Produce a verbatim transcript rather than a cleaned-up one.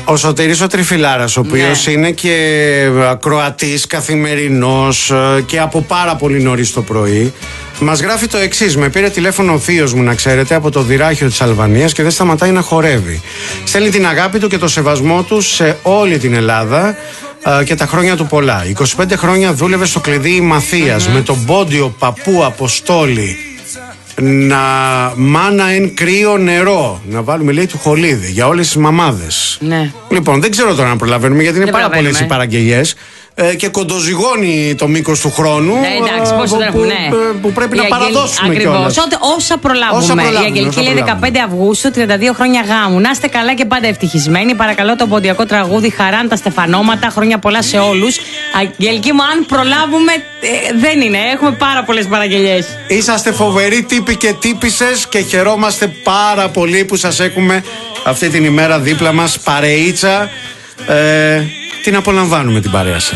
Ο Σωτήρης ο Τριφυλάρας, ο οποίος ναι. είναι και ακροατής καθημερινός και από πάρα πολύ νωρίς το πρωί, μας γράφει το εξής. Με πήρε τηλέφωνο ο θείος μου, να ξέρετε, από το Δυράχιο της Αλβανίας και δεν σταματάει να χορεύει. Στέλνει την αγάπη του και το σεβασμό του σε όλη την Ελλάδα και τα χρόνια του πολλά. είκοσι πέντε χρόνια δούλευε στο κλειδί Μαθίας mm-hmm. με τον πόντιο παππού Αποστόλη. Να μάνα εν κρύο νερό. Να βάλουμε, λέει, του Χολίδη για όλες τις μαμάδες. Ναι. Λοιπόν, δεν ξέρω τώρα να προλαβαίνουμε, γιατί είναι δεν πάρα πολλές οι παραγγελίες ε, και κοντοζυγώνει το μήκος του χρόνου. Ναι, εντάξει, πώς που, δεν που, ναι. που πρέπει η να Αγγελ... παραδώσουμε κιόλας. Όσα προλάβουμε. Όσα προλάβουμε. Η Αγγελική λέει δεκαπέντε Αυγούστου, τριάντα δύο χρόνια γάμου. Να είστε καλά και πάντα ευτυχισμένοι. Παρακαλώ το ποντιακό τραγούδι Χαράν τα Στεφανώματα. Χρόνια πολλά σε όλους. Αγγελική μου, αν προλάβουμε, ε, δεν είναι. Έχουμε πάρα πολλές παραγγελίες. Είσαστε φοβεροί τύποι και τύπισσες και χαιρόμαστε πάρα πολύ που σας έχουμε αυτή την ημέρα δίπλα μας. Παρεΐτσα. Ε, την απολαμβάνουμε την παρέα σας.